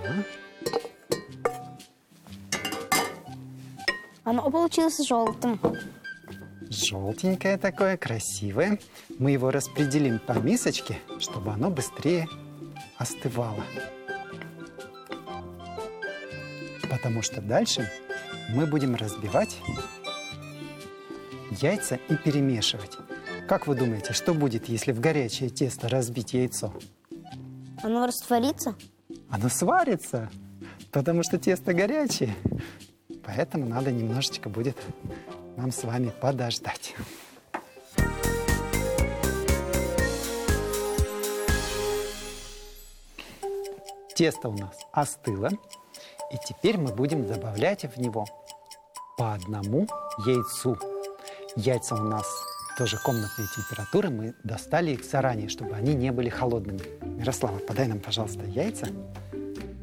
Оно получилось желтым. Желтенькое такое, красивое. Мы его распределим по мисочке, чтобы оно быстрее остывало. Потому что дальше мы будем разбивать яйца и перемешивать. Как вы думаете, что будет, если в горячее тесто разбить яйцо? Оно растворится? Оно сварится, потому что тесто горячее. Поэтому надо немножечко будет нам с вами подождать. Тесто у нас остыло. И теперь мы будем добавлять в него по одному яйцу. Яйца у нас тоже комнатной температуры. Мы достали их заранее, чтобы они не были холодными. Мирослава, подай нам, пожалуйста, яйца.